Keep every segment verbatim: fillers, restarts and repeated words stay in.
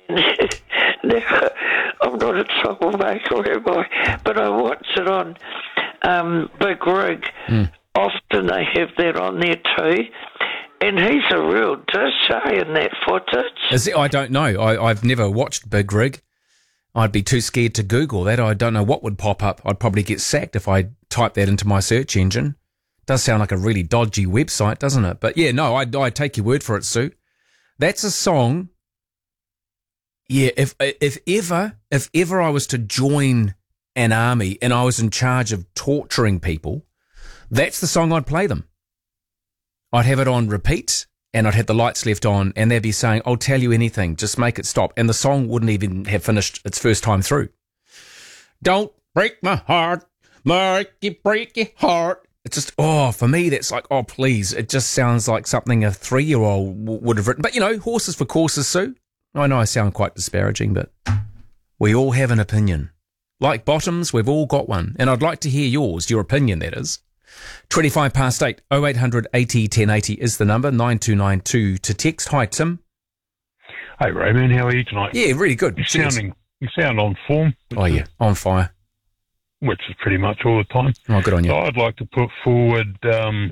Now, I'm not a troublemaker, am I? But I watch it on um, Big Rig. Mm. Often they have that on there too. And he's a real dish, eh, in that footage. Is it? I don't know. I, I've never watched Big Rig. I'd be too scared to Google that. I don't know what would pop up. I'd probably get sacked if I typed that into my search engine. Does sound like a really dodgy website, doesn't it? But yeah, no, I, I take your word for it, Sue. That's a song. Yeah, if if ever if ever I was to join an army and I was in charge of torturing people, that's the song I'd play them. I'd have it on repeat and I'd have the lights left on and they'd be saying, I'll tell you anything, just make it stop. And the song wouldn't even have finished its first time through. Don't break my heart, make it break your heart. It's just, oh, for me, that's like, oh, please. It just sounds like something a three-year-old w- would have written. But, you know, horses for courses, Sue. I know I sound quite disparaging, but we all have an opinion. Like Bottoms, we've all got one. And I'd like to hear yours, your opinion, that is. twenty-five past eight, oh eight hundred eighty ten eighty is the number, nine two nine two to text. Hi, Tim. Hey, Rayman, how are you tonight? Yeah, really good. You're sounding, you sound on form. Oh, yeah, is, on fire. Which is pretty much all the time. Oh, good on you. So I'd like to put forward um,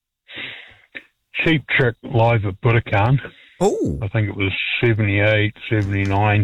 Cheap Trick live at Budokan. Oh. I think it was seventy-eight, seventy-nine.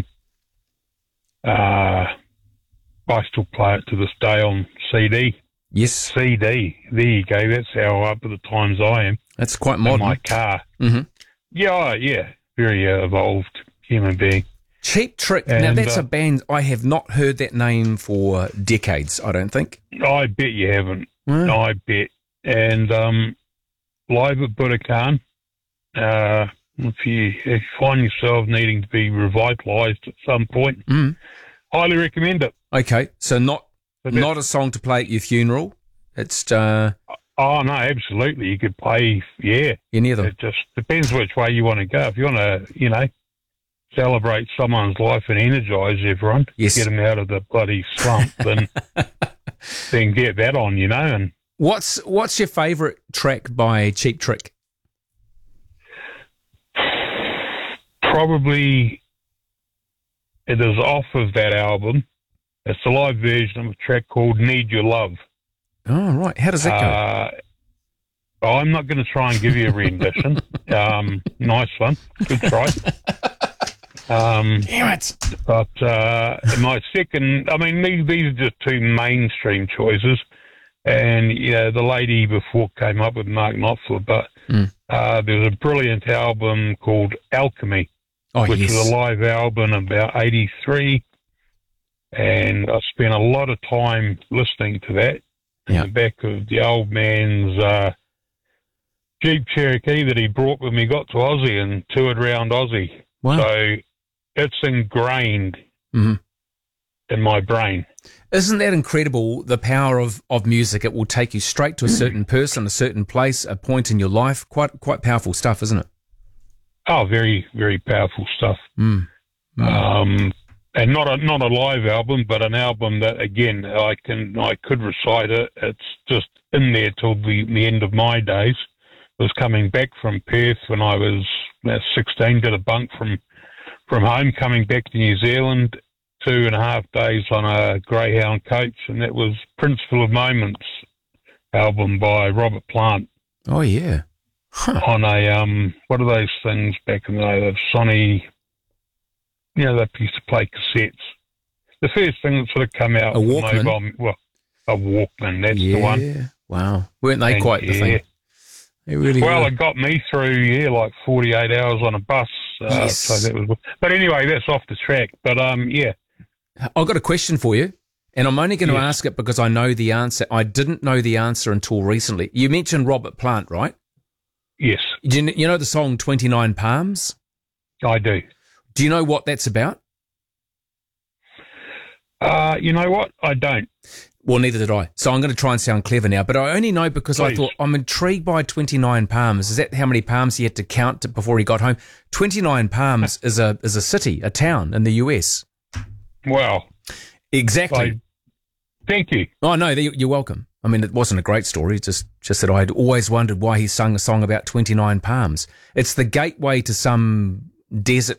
Uh, I still play it to this day on C D. Yes. C D. There you go. That's how up at the times I am. That's quite modern. In my car. Mm-hmm. Yeah, oh, yeah. Very uh, evolved human being. Cheap Trick. And, now, that's uh, a band, I have not heard that name for decades, I don't think. I bet you haven't. Mm. I bet. And um, live at Budokan, uh, if you, if you find yourself needing to be revitalised at some point, mm. highly recommend it. Okay, so not But not a song to play at your funeral. It's uh, oh no, absolutely. You could play, yeah. any of them. It just depends which way you want to go. If you want to, you know, celebrate someone's life and energise everyone, yes. get them out of the bloody slump, then then get that on, you know. And what's what's your favourite track by Cheap Trick? Probably it is off of that album. It's a live version of a track called Need Your Love. Oh, right. How does that go? Uh, I'm not going to try and give you a rendition. um, nice one. Good try. Um, Damn it. But uh, my second, I mean, these, these are just two mainstream choices. And, you know, the lady before came up with Mark Knopfler, but mm. uh, there's a brilliant album called Alchemy, oh, which yes. was a live album about eighty-three. And I spent a lot of time listening to that yeah. in the back of the old man's uh, Jeep Cherokee that he brought when we got to Aussie and toured around Aussie. Wow. So it's ingrained mm-hmm. in my brain. Isn't that incredible, the power of, of music? It will take you straight to a certain person, a certain place, a point in your life. Quite quite powerful stuff, isn't it? Oh, very, very powerful stuff. Mm. Mm. Um, and not a not a live album, but an album that, again, I can I could recite it. It's just in there till the, the end of my days. I was coming back from Perth when I was uh, sixteen, did a bunk from from home, coming back to New Zealand, two and a half days on a Greyhound coach, and that was Principle of Moments album by Robert Plant. Oh, yeah. Huh. On a, um, what are those things back in the day, the Sony, you know, they used to play cassettes. The first thing that sort of come out. A Walkman? Mobile, well, a Walkman, that's yeah. the one. Wow. Weren't they And quite yeah. the thing? They really well, were. it got me through, yeah, like forty-eight hours on a bus. Uh, yes. So that was, but anyway, that's off the track. But, um, yeah. I've got a question for you, and I'm only going to yes. ask it because I know the answer. I didn't know the answer until recently. You mentioned Robert Plant, right? Yes. Do you, you know the song twenty-nine Palms? I do. Do you know what that's about? Uh, you know what? I don't. Well, neither did I. So I'm going to try and sound clever now, but I only know because Please. I thought, I'm intrigued by twenty-nine Palms. Is that how many palms he had to count to, before he got home? twenty-nine Palms is a is a city, a town in the U S. Wow. Exactly. I, thank you. Oh, no, you're welcome. I mean, it wasn't a great story, just just that I'd always wondered why he sung a song about twenty-nine palms. It's the gateway to some desert